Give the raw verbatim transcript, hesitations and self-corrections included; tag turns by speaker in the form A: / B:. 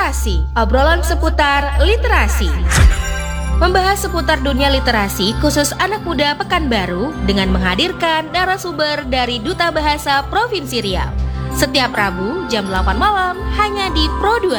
A: Literasi, obrolan seputar literasi. Membahas seputar dunia literasi khusus anak muda Pekanbaru dengan menghadirkan narasumber dari Duta Bahasa Provinsi Riau. Setiap Rabu jam delapan malam hanya di Pro dua.